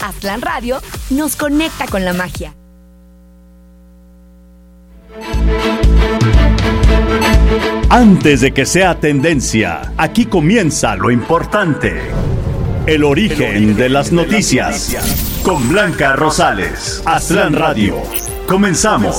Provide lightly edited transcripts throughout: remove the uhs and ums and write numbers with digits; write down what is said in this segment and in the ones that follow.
Aztlán Radio nos conecta con la magia. Antes de que sea tendencia, aquí comienza lo importante. El origen de las noticias. Con Blanca Rosales. Aztlán Radio. Comenzamos.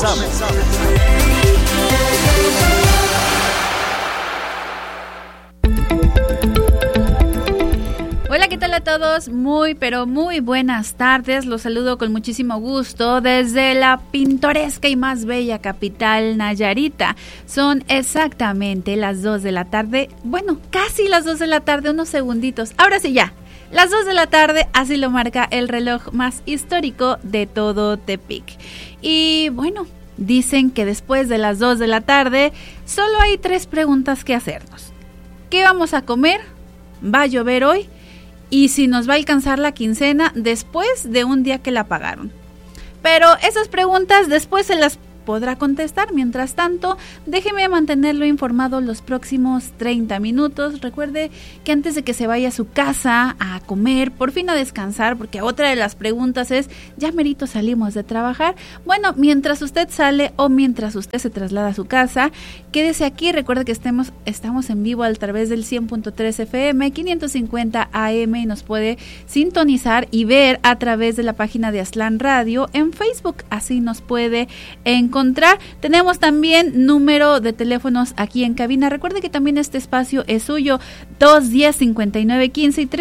Hola, ¿qué tal a todos? Muy, pero muy buenas tardes. Los saludo con muchísimo gusto desde la pintoresca y más bella capital nayarita. Son exactamente las 2 de la tarde. Bueno, casi las 2 de la tarde, unos segunditos. Ahora sí ya. Las 2 de la tarde, así lo marca el reloj más histórico de todo Tepic. Y bueno, dicen que después de las 2 de la tarde solo hay 3 preguntas que hacernos. ¿Qué vamos a comer? ¿Va a llover hoy? Y si nos va a alcanzar la quincena después de un día que la pagaron. Pero esas preguntas después se las podrá contestar. Mientras tanto, déjeme mantenerlo informado los próximos 30 minutos. Recuerde que antes de que se vaya a su casa a comer, por fin a descansar, porque otra de las preguntas es, ¿ya merito salimos de trabajar? Bueno, mientras usted sale o mientras usted se traslada a su casa, quédese aquí. Recuerde que estamos en vivo a través del 100.3 FM, 550 AM y nos puede sintonizar y ver a través de la página de Aztlán Radio en Facebook. Así nos puede encontrar. Tenemos también número de teléfonos aquí en cabina. Recuerde que también este espacio es suyo, 210-5915 y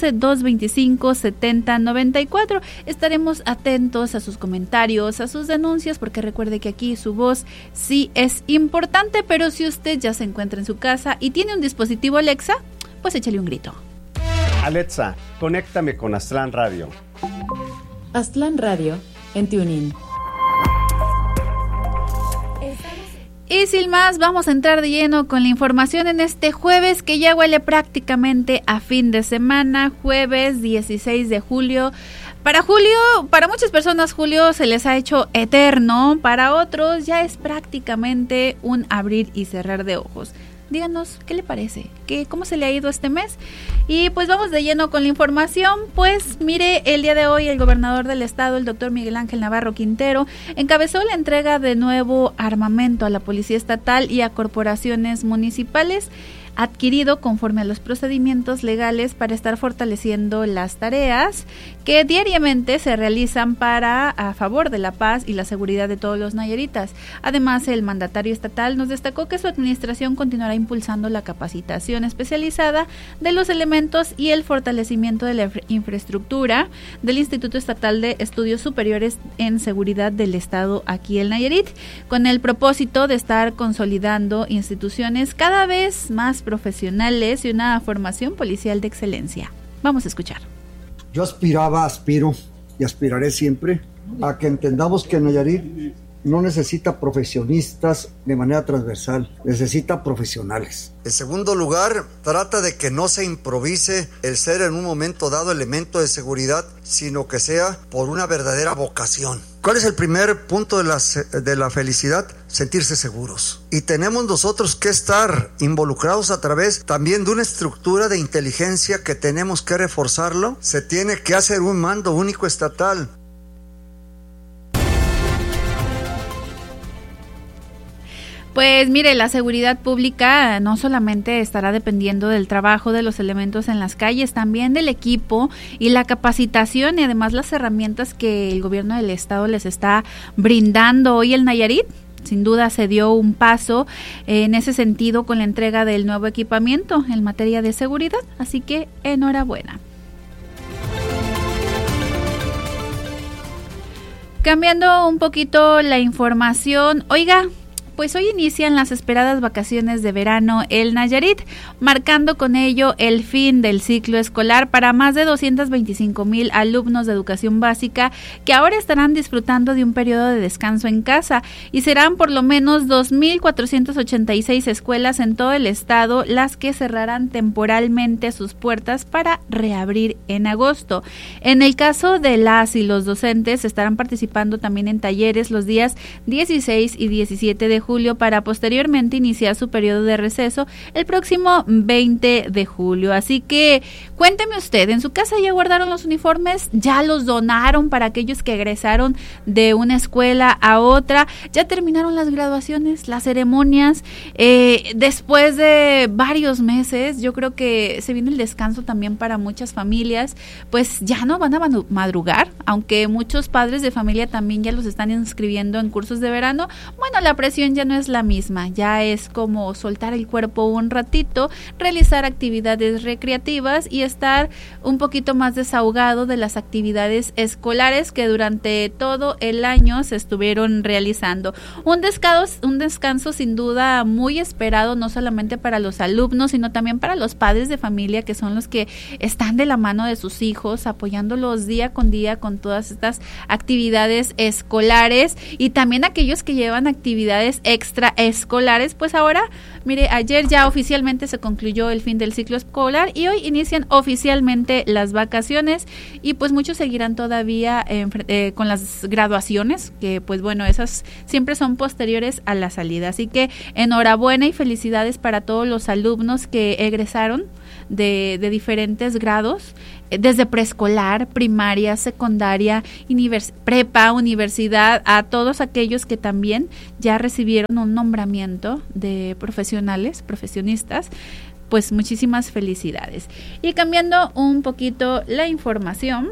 311-225-7094. Estaremos atentos a sus comentarios, a sus denuncias, porque recuerde que aquí su voz sí es importante, pero si usted ya se encuentra en su casa y tiene un dispositivo Alexa, pues échale un grito. Alexa, conéctame con Aztlán Radio. Aztlán Radio en TuneIn. Y sin más, vamos a entrar de lleno con la información en este jueves que ya huele prácticamente a fin de semana, jueves 16 de julio. Para muchas personas julio se les ha hecho eterno, para otros ya es prácticamente un abrir y cerrar de ojos. Díganos, ¿qué le parece? ¿Cómo se le ha ido este mes? Y pues vamos de lleno con la información. Pues mire, el día de hoy el gobernador del estado, el doctor Miguel Ángel Navarro Quintero, encabezó la entrega de nuevo armamento a la Policía Estatal y a corporaciones municipales, adquirido conforme a los procedimientos legales para estar fortaleciendo las tareas que diariamente se realizan a favor de la paz y la seguridad de todos los nayaritas. Además, el mandatario estatal nos destacó que su administración continuará impulsando la capacitación especializada de los elementos y el fortalecimiento de la infraestructura del Instituto Estatal de Estudios Superiores en Seguridad del Estado aquí en Nayarit, con el propósito de estar consolidando instituciones cada vez más profesionales y una formación policial de excelencia. Vamos a escuchar. Yo aspiro y aspiraré siempre a que entendamos que Nayarit no necesita profesionistas de manera transversal, necesita profesionales. En segundo lugar, trata de que no se improvise el ser en un momento dado elemento de seguridad, sino que sea por una verdadera vocación. ¿Cuál es el primer punto de la felicidad? Sentirse seguros. Y tenemos nosotros que estar involucrados a través también de una estructura de inteligencia que tenemos que reforzarlo. Se tiene que hacer un mando único estatal. Pues mire, la seguridad pública no solamente estará dependiendo del trabajo de los elementos en las calles, también del equipo y la capacitación y además las herramientas que el gobierno del estado les está brindando. Hoy el Nayarit sin duda se dio un paso en ese sentido con la entrega del nuevo equipamiento en materia de seguridad, así que enhorabuena. Cambiando un poquito la información, oiga, pues hoy inician las esperadas vacaciones de verano el Nayarit, marcando con ello el fin del ciclo escolar para más de 225,000 alumnos de educación básica que ahora estarán disfrutando de un periodo de descanso en casa, y serán por lo menos 2,486 escuelas en todo el estado las que cerrarán temporalmente sus puertas para reabrir en agosto. En el caso de las y los docentes estarán participando también en talleres los días 16 y 17 de julio para posteriormente iniciar su periodo de receso el próximo 20 de julio. Así que cuénteme usted, ¿en su casa ya guardaron los uniformes? ¿Ya los donaron para aquellos que egresaron de una escuela a otra? ¿Ya terminaron las graduaciones, las ceremonias? Después de varios meses, yo creo que se viene el descanso también para muchas familias, pues ya no van a madrugar, aunque muchos padres de familia también ya los están inscribiendo en cursos de verano. Bueno, la presión ya no es la misma, ya es como soltar el cuerpo un ratito, realizar actividades recreativas y estar un poquito más desahogado de las actividades escolares que durante todo el año se estuvieron realizando. Un descanso sin duda muy esperado, no solamente para los alumnos, sino también para los padres de familia, que son los que están de la mano de sus hijos, apoyándolos día con día con todas estas actividades escolares, y también aquellos que llevan actividades extraescolares. Pues ahora, mire, ayer ya oficialmente se concluyó el fin del ciclo escolar y hoy inician oficialmente las vacaciones, y pues muchos seguirán todavía con las graduaciones, que pues bueno, esas siempre son posteriores a la salida. Así que enhorabuena y felicidades para todos los alumnos que egresaron de diferentes grados, desde preescolar, primaria, secundaria, prepa, universidad, a todos aquellos que también ya recibieron un nombramiento de profesionistas. Pues muchísimas felicidades. Y cambiando un poquito la información,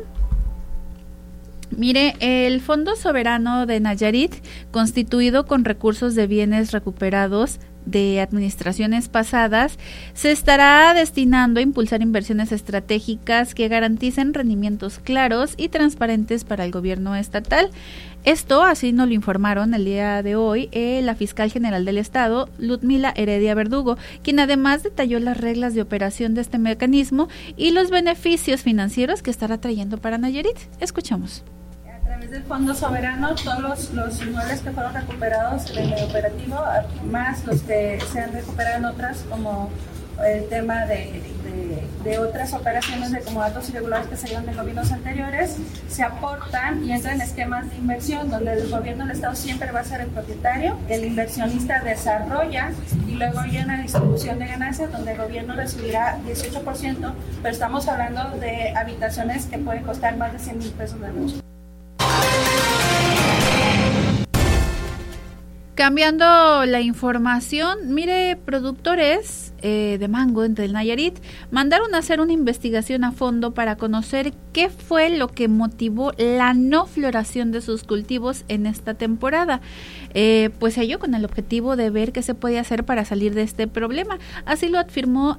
mire, el Fondo Soberano de Nayarit, constituido con recursos de bienes recuperados de administraciones pasadas, se estará destinando a impulsar inversiones estratégicas que garanticen rendimientos claros y transparentes para el gobierno estatal. Esto así nos lo informaron el día de hoy la fiscal general del estado, Ludmila Heredia Verdugo, quien además detalló las reglas de operación de este mecanismo y los beneficios financieros que estará trayendo para Nayarit. Escuchamos. A través del Fondo Soberano, todos los inmuebles que fueron recuperados en el operativo, más los que se han recuperado en otras, como el tema de otras operaciones de comodatos irregulares que se dieron en gobiernos anteriores, se aportan y entran en esquemas de inversión donde el gobierno del estado siempre va a ser el propietario, el inversionista desarrolla y luego hay una distribución de ganancias donde el gobierno recibirá 18%, pero estamos hablando de habitaciones que pueden costar más de 100,000 pesos de noche. Cambiando la información, mire, productores de mango del Nayarit mandaron a hacer una investigación a fondo para conocer qué fue lo que motivó la no floración de sus cultivos en esta temporada. Pues ello con el objetivo de ver qué se puede hacer para salir de este problema. Así lo afirmó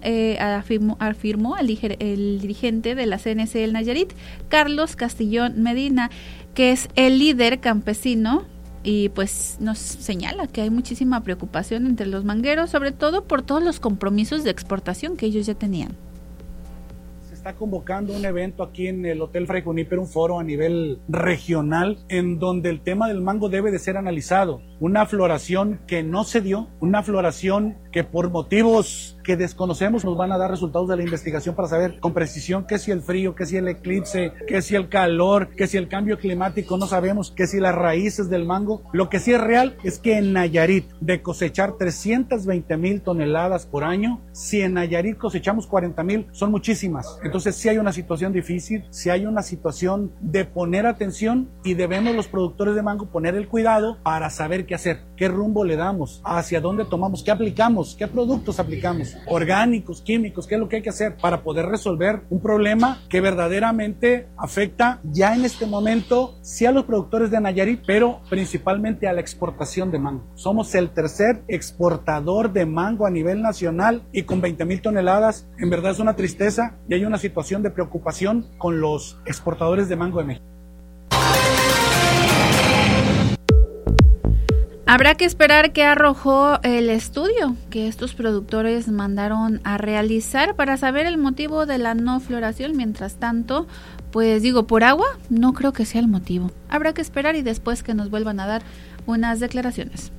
el dirigente de la CNC del Nayarit, Carlos Castillón Medina, que es el líder campesino, y pues nos señala que hay muchísima preocupación entre los mangueros, sobre todo por todos los compromisos de exportación que ellos ya tenían. Se está convocando un evento aquí en el Hotel Fray Junípero, un foro a nivel regional, en donde el tema del mango debe de ser analizado. Una floración que no se dio, una floración que por motivos que desconocemos nos van a dar resultados de la investigación para saber con precisión qué si el frío, qué si el eclipse, qué si el calor, qué si el cambio climático, no sabemos, qué si las raíces del mango. Lo que sí es real es que en Nayarit, de cosechar 320,000 toneladas por año, si en Nayarit cosechamos 40,000, son muchísimas. Entonces sí hay una situación difícil, sí hay una situación de poner atención, y debemos los productores de mango poner el cuidado para saber qué hacer, qué rumbo le damos, hacia dónde tomamos, qué aplicamos, qué productos aplicamos, orgánicos, químicos, qué es lo que hay que hacer para poder resolver un problema que verdaderamente afecta ya en este momento sí a los productores de Nayarit, pero principalmente a la exportación de mango. Somos el tercer exportador de mango a nivel nacional, y con 20,000 toneladas, en verdad es una tristeza, y hay una situación de preocupación con los exportadores de mango de México. Habrá que esperar qué arrojó el estudio que estos productores mandaron a realizar para saber el motivo de la no floración. Mientras tanto, pues digo, por agua no creo que sea el motivo. Habrá que esperar y después que nos vuelvan a dar unas declaraciones.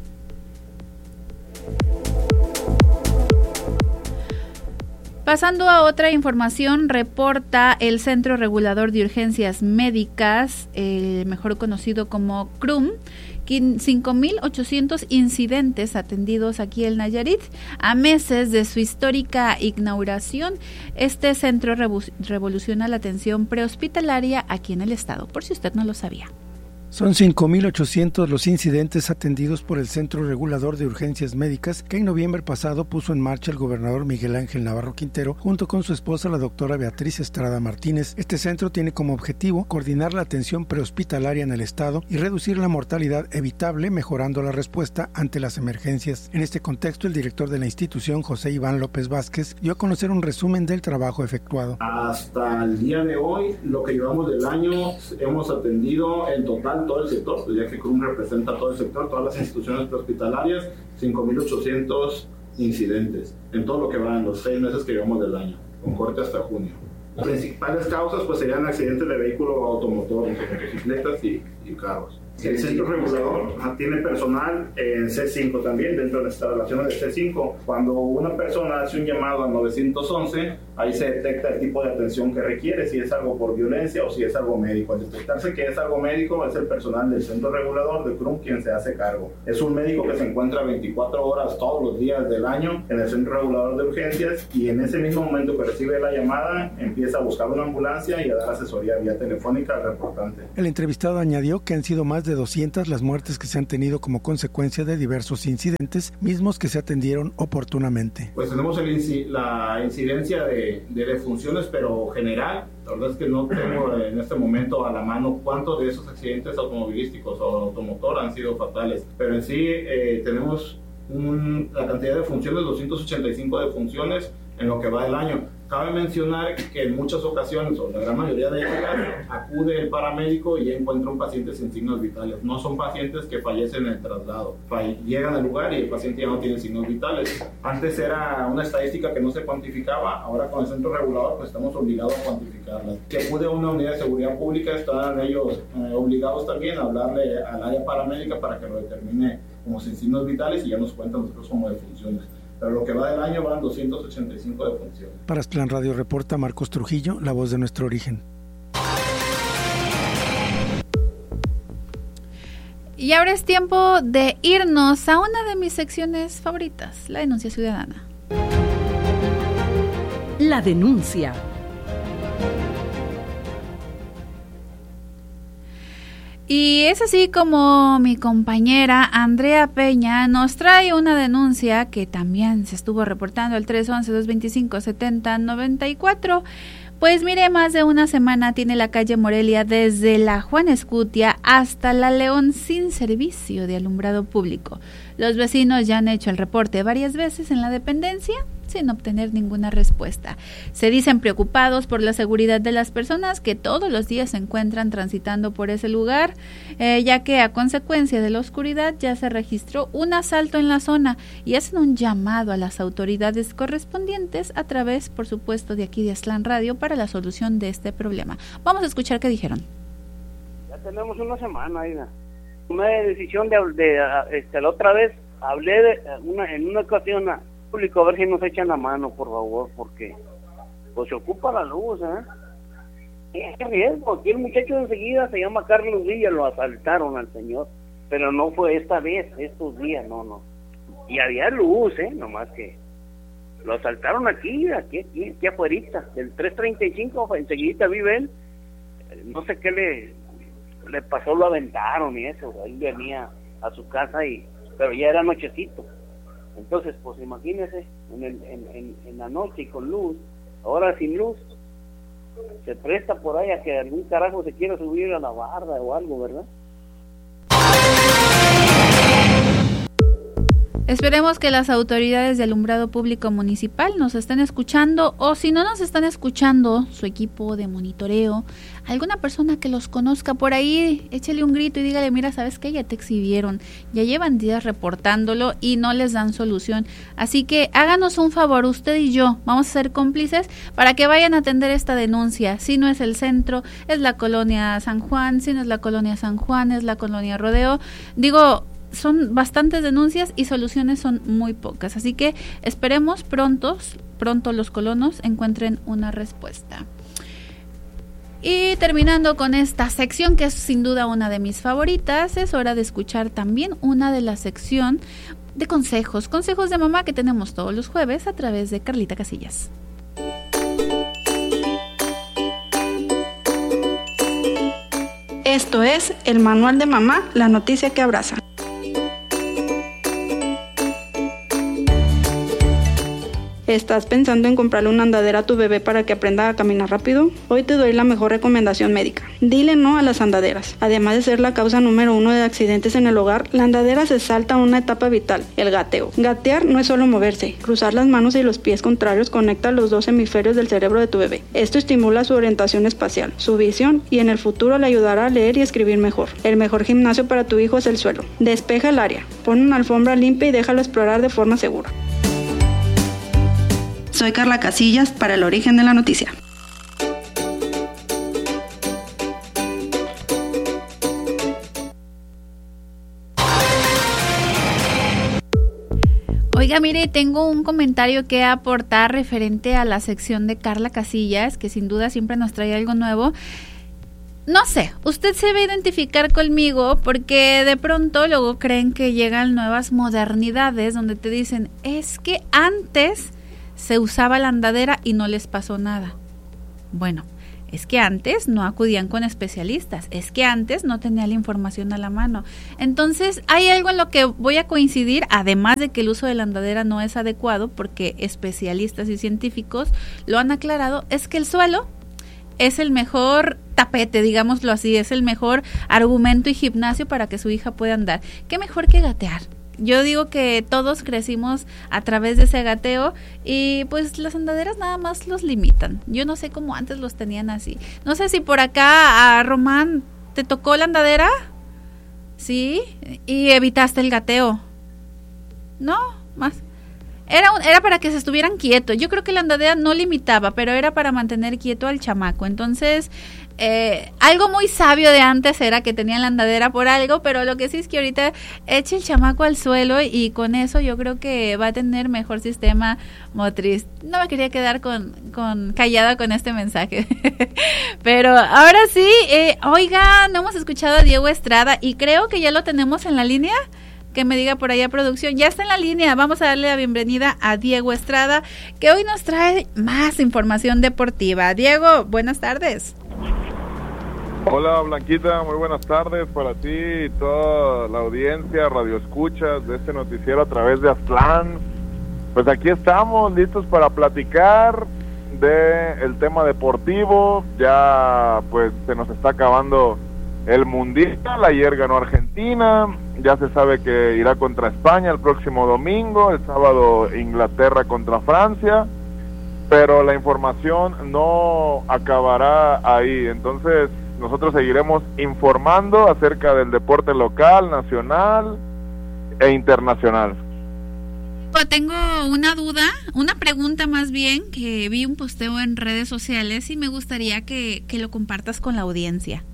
Pasando a otra información, reporta el Centro Regulador de Urgencias Médicas, mejor conocido como CRUM, 5.800 incidentes atendidos aquí en Nayarit. A meses de su histórica inauguración, este centro revoluciona la atención prehospitalaria aquí en el estado, por si usted no lo sabía. Son 5.800 los incidentes atendidos por el Centro Regulador de Urgencias Médicas que en noviembre pasado puso en marcha el gobernador Miguel Ángel Navarro Quintero junto con su esposa la doctora Beatriz Estrada Martínez. Este centro tiene como objetivo coordinar la atención prehospitalaria en el estado y reducir la mortalidad evitable, mejorando la respuesta ante las emergencias. En este contexto, el director de la institución, José Iván López Vázquez, dio a conocer un resumen del trabajo efectuado. Hasta el día de hoy, lo que llevamos del año, hemos atendido en total todo el sector, ya que CRUM representa todo el sector, todas las instituciones prehospitalarias, 5.800 incidentes en todo lo que va en los 6 meses que llevamos del año, con corte hasta junio. Las principales causas pues serían accidentes de vehículo automotor, motocicletas y carros. El centro regulador tiene personal en C5 también, dentro de las instalaciones de C5. Cuando una persona hace un llamado al 911, ahí se detecta el tipo de atención que requiere, si es algo por violencia o si es algo médico. Al detectarse que es algo médico, es el personal del centro regulador de CRUM quien se hace cargo. Es un médico que se encuentra 24 horas todos los días del año en el centro regulador de urgencias, y en ese mismo momento que recibe la llamada, empieza a buscar una ambulancia y a dar asesoría vía telefónica al reportante. El entrevistado añadió que han sido más de 200 las muertes que se han tenido como consecuencia de diversos incidentes, mismos que se atendieron oportunamente. Pues tenemos la incidencia de defunciones, pero general. La verdad es que no tengo en este momento a la mano cuántos de esos accidentes automovilísticos o automotor han sido fatales, pero en sí tenemos la cantidad de funciones, 285 defunciones en lo que va del año. Cabe mencionar que en muchas ocasiones, o la gran mayoría de ellas, acude el paramédico y encuentra un paciente sin signos vitales. No son pacientes que fallecen en el traslado. Llegan al lugar y el paciente ya no tiene signos vitales. Antes era una estadística que no se cuantificaba, ahora con el centro regulador pues estamos obligados a cuantificarla. Si acude a una unidad de seguridad pública, están ellos obligados también a hablarle al área paramédica para que lo determine como sin signos vitales y ya nos cuentan nosotros como defunciones. Pero lo que va del año van 285 defunciones. Para Aztlán Radio reporta Marcos Trujillo, la voz de nuestro origen. Y ahora es tiempo de irnos a una de mis secciones favoritas, la denuncia ciudadana. La denuncia. Y es así como mi compañera Andrea Peña nos trae una denuncia que también se estuvo reportando al 311-225-7094. Pues mire, más de una semana tiene la calle Morelia desde la Juan Escutia hasta la León sin servicio de alumbrado público. Los vecinos ya han hecho el reporte varias veces en la dependencia sin obtener ninguna respuesta. Se dicen preocupados por la seguridad de las personas que todos los días se encuentran transitando por ese lugar, ya que a consecuencia de la oscuridad ya se registró un asalto en la zona y hacen un llamado a las autoridades correspondientes a través, por supuesto, de aquí de Aztlán Radio para la solución de este problema. Vamos a escuchar qué dijeron. Ya tenemos una semana, Ida. Una decisión la otra vez hablé en una ocasión público a ver si nos echan la mano, por favor, porque pues se ocupa la luz, ¿Qué riesgo? Aquí el muchacho enseguida se llama Carlos Villa, lo asaltaron al señor, pero no fue esta vez, estos días, no. Y había luz, nomás que lo asaltaron aquí afuerita, del 335, enseguida vive él, no sé qué le pasó, lo aventaron y eso, ahí venía a su casa pero ya era nochecito. Entonces, pues imagínese, en la noche y con luz, ahora sin luz, se presta por ahí a que algún carajo se quiera subir a la barda o algo, ¿verdad? Esperemos que las autoridades de alumbrado público municipal nos estén escuchando, o si no nos están escuchando, su equipo de monitoreo, alguna persona que los conozca por ahí, échale un grito y dígale, mira, ¿sabes qué? Ya te exhibieron, ya llevan días reportándolo y no les dan solución. Así que háganos un favor, usted y yo, vamos a ser cómplices para que vayan a atender esta denuncia. Si no es el centro, es la colonia San Juan, si no es la colonia San Juan, es la colonia Rodeo. Digo, son bastantes denuncias y soluciones son muy pocas. Así que esperemos pronto los colonos encuentren una respuesta. Y terminando con esta sección, que es sin duda una de mis favoritas, es hora de escuchar también una de la sección de consejos de mamá que tenemos todos los jueves a través de Carlita Casillas. Esto es el Manual de Mamá, la noticia que abraza. ¿Estás pensando en comprarle una andadera a tu bebé para que aprenda a caminar rápido? Hoy te doy la mejor recomendación médica. Dile no a las andaderas. Además de ser la causa número 1 de accidentes en el hogar, la andadera se salta una etapa vital, el gateo. Gatear no es solo moverse. Cruzar las manos y los pies contrarios conecta los dos hemisferios del cerebro de tu bebé. Esto estimula su orientación espacial, su visión y en el futuro le ayudará a leer y escribir mejor. El mejor gimnasio para tu hijo es el suelo. Despeja el área. Pon una alfombra limpia y déjalo explorar de forma segura. Soy Carla Casillas para El Origen de la Noticia. Oiga, mire, tengo un comentario que aportar referente a la sección de Carla Casillas, que sin duda siempre nos trae algo nuevo. No sé, usted se va a identificar conmigo porque de pronto luego creen que llegan nuevas modernidades donde te dicen, es que antes se usaba la andadera y no les pasó nada. Bueno, es que antes no acudían con especialistas, es que antes no tenía la información a la mano. Entonces, hay algo en lo que voy a coincidir, además de que el uso de la andadera no es adecuado, porque especialistas y científicos lo han aclarado, es que el suelo es el mejor tapete, digámoslo así, es el mejor argumento y gimnasio para que su hija pueda andar. ¿Qué mejor que gatear? Yo digo que todos crecimos a través de ese gateo y pues las andaderas nada más los limitan. Yo no sé cómo antes los tenían así. No sé si por acá a Román te tocó la andadera, ¿sí? Y evitaste el gateo. No, más. Era para que se estuvieran quietos. Yo creo que la andadera no limitaba, pero era para mantener quieto al chamaco. Entonces, algo muy sabio de antes era que tenían la andadera por algo, pero lo que sí es que ahorita eche el chamaco al suelo y con eso yo creo que va a tener mejor sistema motriz. No me quería quedar callada con este mensaje. Pero ahora sí, oiga, no hemos escuchado a Diego Estrada y creo que ya lo tenemos en la línea. Que me diga por allá producción, ya está en la línea. Vamos a darle la bienvenida a Diego Estrada, que hoy nos trae más información deportiva. Diego, buenas tardes. Hola Blanquita, muy buenas tardes para ti y toda la audiencia, radioescuchas de este noticiero a través de Aztlán. Pues aquí estamos listos para platicar del tema deportivo. Ya pues se nos está acabando el Mundial. Ayer ganó Argentina, ya se sabe que irá contra España el próximo domingo, el sábado Inglaterra contra Francia, pero la información no acabará ahí. Entonces nosotros seguiremos informando acerca del deporte local, nacional e internacional. Tengo una duda, una pregunta más bien, que vi un posteo en redes sociales y me gustaría que lo compartas con la audiencia.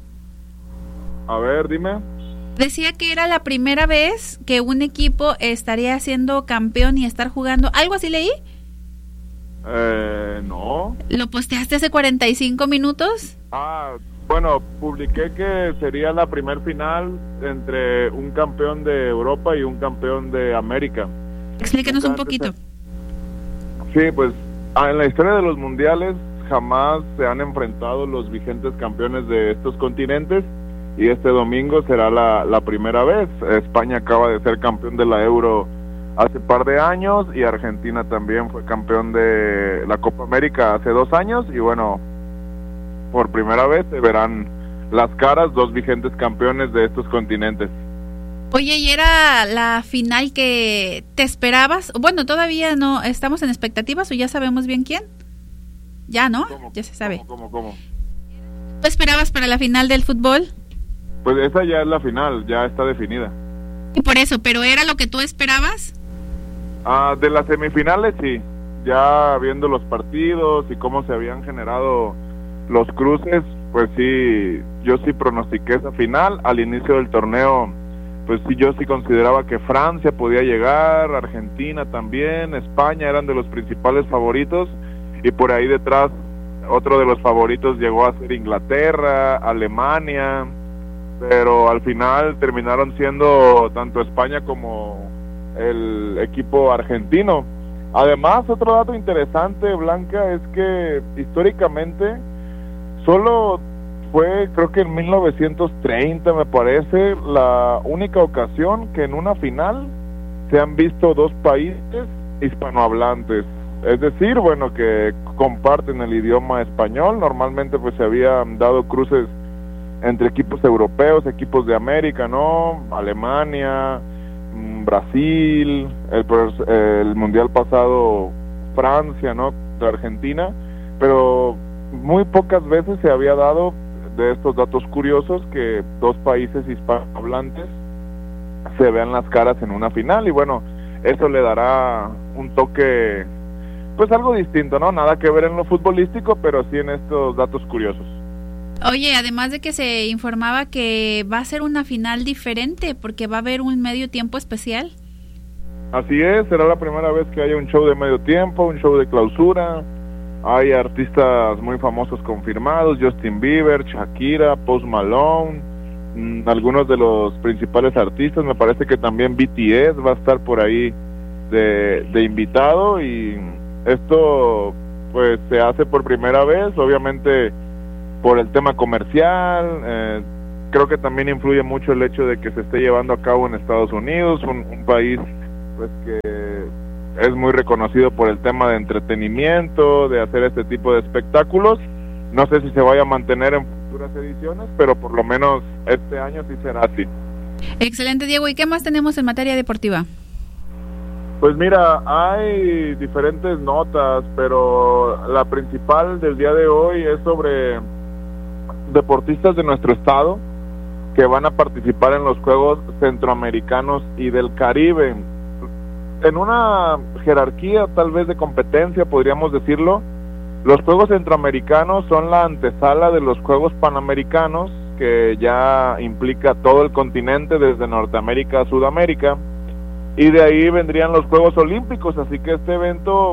A ver, dime. Decía que era la primera vez que un equipo estaría siendo campeón y estar jugando. ¿Algo así leí? No. ¿Lo posteaste hace 45 minutos? Bueno, publiqué que sería la primer final entre un campeón de Europa y un campeón de América. Explíquenos un poquito. Sí, pues en la historia de los mundiales jamás se han enfrentado los vigentes campeones de estos continentes. Y este domingo será la primera vez. España acaba de ser campeón de la Euro hace par de años y Argentina también fue campeón de la Copa América hace 2 años y bueno, por primera vez se verán las caras, 2 vigentes campeones de estos continentes. Oye, ¿y era la final que te esperabas? Bueno, todavía no, ¿estamos en expectativas o ya sabemos bien quién? Ya, ¿no? Ya se sabe. ¿Cómo? ¿Tú esperabas para la final del fútbol? Pues esa ya es la final, ya está definida. Y por eso, ¿pero era lo que tú esperabas? De las semifinales sí, ya viendo los partidos y cómo se habían generado los cruces, pues sí, yo sí pronostiqué esa final. Al inicio del torneo pues sí, yo sí consideraba que Francia podía llegar, Argentina también, España eran de los principales favoritos, y por ahí detrás otro de los favoritos llegó a ser Inglaterra, Alemania, pero al final terminaron siendo tanto España como el equipo argentino. Además, otro dato interesante, Blanca, es que históricamente solo fue, creo que en 1930 me parece, la única ocasión que en una final se han visto dos países hispanohablantes, es decir, bueno, que comparten el idioma español. Normalmente pues se habían dado cruces entre equipos europeos, equipos de América, ¿no? Alemania, Brasil, el mundial pasado Francia, ¿no? De Argentina, pero muy pocas veces se había dado de estos datos curiosos que dos países hispanohablantes se vean las caras en una final, y bueno, eso le dará un toque, pues algo distinto, ¿no? Nada que ver en lo futbolístico, pero sí en estos datos curiosos. Oye, además de que se informaba que va a ser una final diferente porque va a haber un medio tiempo especial. Así es, será la primera vez que haya un show de medio tiempo, un show de clausura. Hay artistas muy famosos confirmados: Justin Bieber, Shakira, Post Malone, algunos de los principales artistas. Me parece que también BTS va a estar por ahí de invitado, y esto pues se hace por primera vez, obviamente por el tema comercial. Creo que también influye mucho el hecho de que se esté llevando a cabo en Estados Unidos, un país pues que es muy reconocido por el tema de entretenimiento, de hacer este tipo de espectáculos. No sé si se vaya a mantener en futuras ediciones, pero por lo menos este año sí será así. Excelente, Diego. ¿Y qué más tenemos en materia deportiva? Pues mira, hay diferentes notas, pero la principal del día de hoy es sobre deportistas de nuestro estado que van a participar en los Juegos Centroamericanos y del Caribe. En una jerarquía tal vez de competencia, podríamos decirlo, los Juegos Centroamericanos son la antesala de los Juegos Panamericanos, que ya implica todo el continente desde Norteamérica a Sudamérica, y de ahí vendrían los Juegos Olímpicos, así que este evento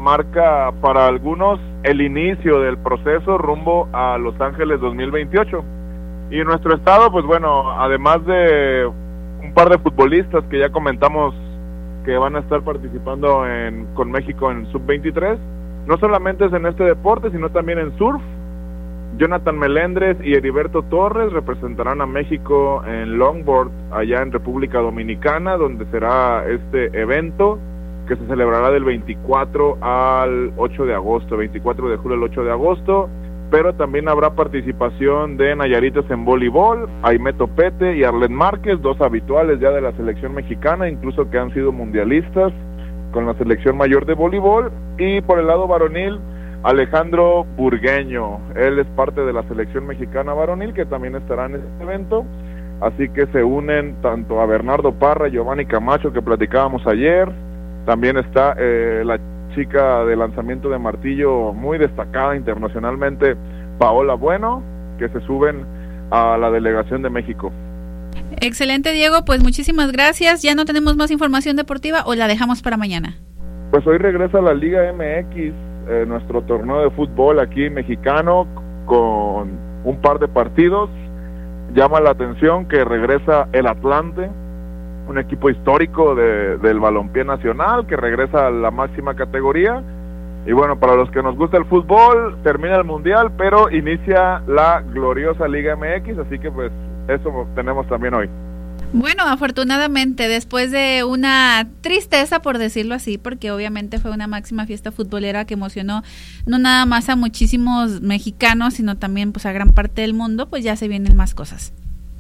marca para algunos el inicio del proceso rumbo a Los Ángeles 2028. Y en nuestro estado, pues bueno, además de un par de futbolistas que ya comentamos que van a estar participando con México en Sub-23, no solamente es en este deporte, sino también en surf. Jonathan Melendres y Heriberto Torres representarán a México en longboard allá en República Dominicana, donde será este evento que se celebrará del 24 al 8 de agosto, 24 de julio al 8 de agosto, pero también habrá participación de nayaritas en voleibol, Aimé Topete y Arlet Márquez, dos habituales ya de la selección mexicana, incluso que han sido mundialistas con la selección mayor de voleibol. Y por el lado varonil, Alejandro Burgueño, él es parte de la selección mexicana varonil, que también estará en este evento, así que se unen tanto a Bernardo Parra y Giovanni Camacho, que platicábamos ayer. También está la chica de lanzamiento de martillo muy destacada internacionalmente, Paola Bueno, que se suben a la delegación de México. Excelente, Diego, pues muchísimas gracias. ¿Ya no tenemos más información deportiva o la dejamos para mañana? Pues hoy regresa la Liga MX, nuestro torneo de fútbol aquí mexicano, con un par de partidos. Llama la atención que regresa el Atlante, un equipo histórico del balompié nacional, que regresa a la máxima categoría. Y bueno, para los que nos gusta el fútbol, termina el Mundial, pero inicia la gloriosa Liga MX, así que pues eso tenemos también hoy. Bueno, afortunadamente, después de una tristeza, por decirlo así, porque obviamente fue una máxima fiesta futbolera que emocionó no nada más a muchísimos mexicanos, sino también pues a gran parte del mundo, pues ya se vienen más cosas.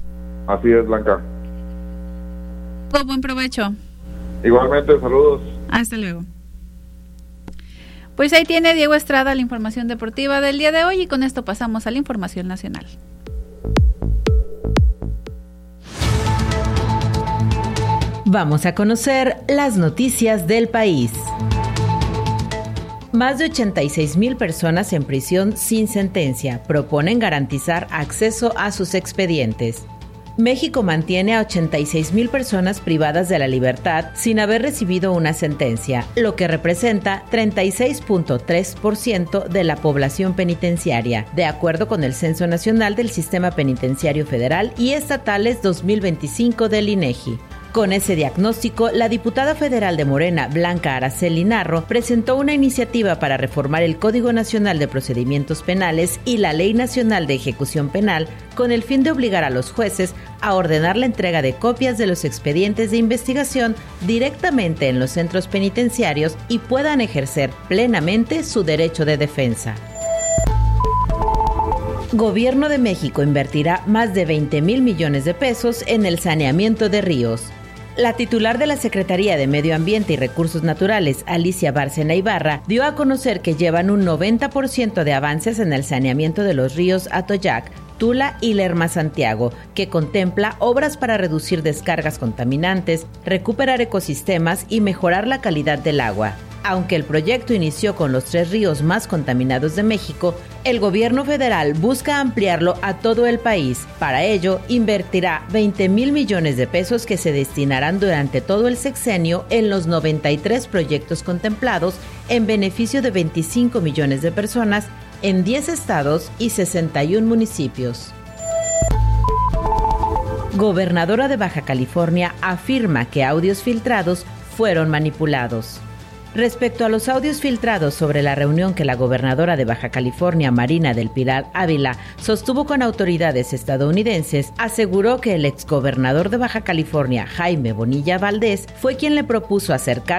Así es, Blanca. Buen provecho. Igualmente, saludos. Hasta luego. Pues ahí tiene Diego Estrada la información deportiva del día de hoy, y con esto pasamos a la información nacional. Vamos a conocer las noticias del país. Más de 86,000 personas en prisión sin sentencia proponen garantizar acceso a sus expedientes. México mantiene a 86,000 personas privadas de la libertad sin haber recibido una sentencia, lo que representa 36.3% de la población penitenciaria, de acuerdo con el Censo Nacional del Sistema Penitenciario Federal y Estatales 2025 del INEGI. Con ese diagnóstico, la diputada federal de Morena, Blanca Araceli Narro, presentó una iniciativa para reformar el Código Nacional de Procedimientos Penales y la Ley Nacional de Ejecución Penal con el fin de obligar a los jueces a ordenar la entrega de copias de los expedientes de investigación directamente en los centros penitenciarios y puedan ejercer plenamente su derecho de defensa. Gobierno de México invertirá más de 20,000 millones de pesos en el saneamiento de ríos. La titular de la Secretaría de Medio Ambiente y Recursos Naturales, Alicia Bárcena Ibarra, dio a conocer que llevan un 90% de avances en el saneamiento de los ríos Atoyac, Tula y Lerma Santiago, que contempla obras para reducir descargas contaminantes, recuperar ecosistemas y mejorar la calidad del agua. Aunque el proyecto inició con los 3 ríos más contaminados de México, el gobierno federal busca ampliarlo a todo el país. Para ello, invertirá 20,000 millones de pesos que se destinarán durante todo el sexenio en los 93 proyectos contemplados en beneficio de 25 millones de personas en 10 estados y 61 municipios. Gobernadora de Baja California afirma que audios filtrados fueron manipulados. Respecto a los audios filtrados sobre la reunión que la gobernadora de Baja California, Marina del Pilar Ávila, sostuvo con autoridades estadounidenses, aseguró que el exgobernador de Baja California, Jaime Bonilla Valdés, fue quien le propuso acercarse